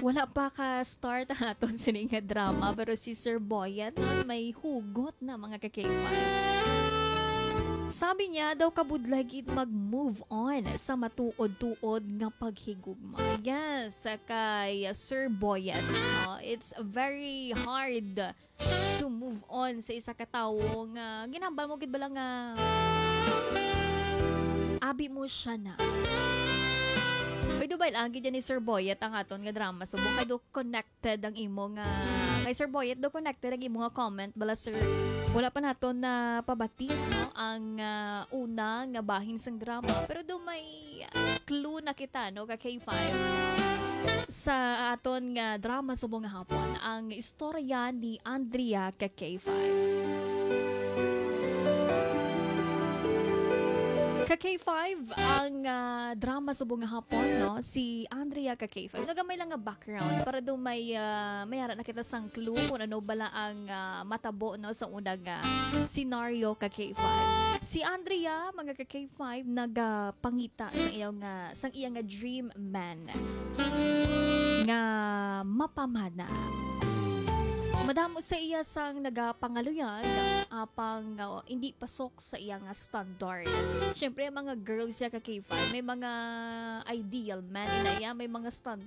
Wala pa ka-start aton sining nga drama pero si Sir Boyet may hugot na mga kakaipan. Sabi niya daw kabudlagit mag-move on sa matuod-tuod nga paghigugma. Yes, kay Sir Boyet. It's very hard to move on sa isa ka tawo nga ginambal mo gid bala nga abi mo siya na. Uy, Dubai lang gid ni Sir Boyet ang aton nga drama. So, kay do connected ang imo nga kay Sir Boyet do connected ang imo nga comment bala sir. Wala pa naton na pabati no ang una nga bahin sang drama pero do may clue na kita no ka K5 sa aton nga drama subong nga hapon ang istorya ni Andrea ka K5. Ka K5 ang drama subong nga hapon no si Andrea ka K5 nagamay lang nga background para do may mayara na kita sang clue kung ano bala ang matabo no sa unang scenario ka K5. Si Andrea mga ka K5 nagapangita sang iyang nga dream man nga mapamana. Madamo sa iya sang nagapangaluyan apang hindi pasok sa iya nga standard. Syempre mga girls ya ka K5 may mga ideal man inaya may mga standard